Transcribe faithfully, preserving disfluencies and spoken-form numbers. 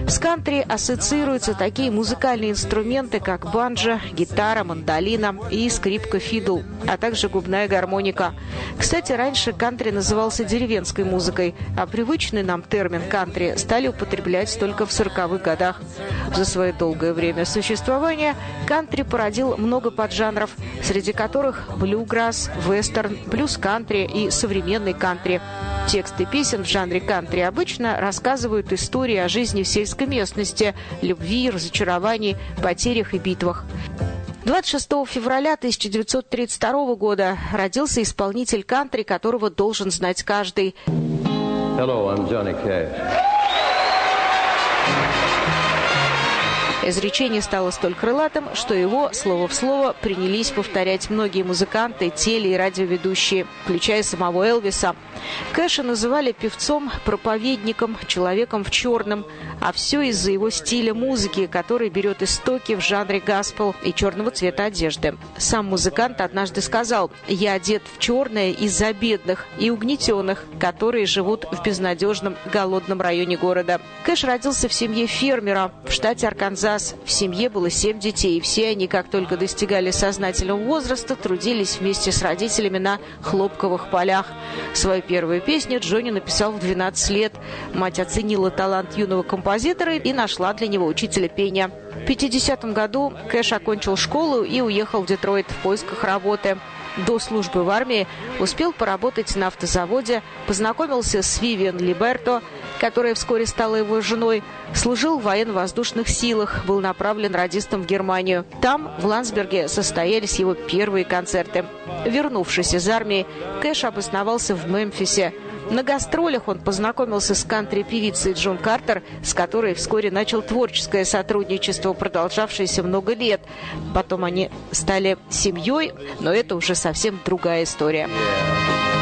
С кантри ассоциируются такие музыкальные инструменты, как банджо, гитара, мандолина и скрипка-фидл, а также губная гармоника. Кстати, раньше кантри назывался деревенской музыкой, а привычный нам термин кантри стали употреблять только в сороковых годах. За свое долгое время существования кантри породил много поджанров, среди которых блюграсс, вестерн, блюз-кантри и современный кантри. Тексты песен в жанре кантри обычно рассказывают истории о жизни в сельской местности, любви, разочаровании, потерях и битвах. двадцать шестого февраля тысяча девятьсот тридцать второго года родился исполнитель кантри, которого должен знать каждый. Hello, I'm Johnny Cash. Изречение стало столь крылатым, что его слово в слово принялись повторять многие музыканты, теле- и радиоведущие, включая самого Элвиса. Кэша называли певцом, проповедником, человеком в черном, а все из-за его стиля музыки, который берет истоки в жанре госпел и черного цвета одежды. Сам музыкант однажды сказал: «Я одет в черное из-за бедных и угнетенных, которые живут в безнадежном голодном районе города». Кэш родился в семье фермера в штате Арканзас. В семье было семь детей, и все они, как только достигали сознательного возраста, трудились вместе с родителями на хлопковых полях. Свою первую песню Джонни написал в двенадцать лет. Мать оценила талант юного композитора и нашла для него учителя пения. В пятидесятом году Кэш окончил школу и уехал в Детройт в поисках работы. До службы в армии успел поработать на автозаводе, познакомился с Вивиан Либерто, которая вскоре стала его женой, служил в военно-воздушных силах, был направлен радистом в Германию. Там, в Ландсберге, состоялись его первые концерты. Вернувшись из армии, Кэш обосновался в Мемфисе. На гастролях он познакомился с кантри-певицей Джун Картер, с которой вскоре начал творческое сотрудничество, продолжавшееся много лет. Потом они стали семьей, но это уже совсем другая история.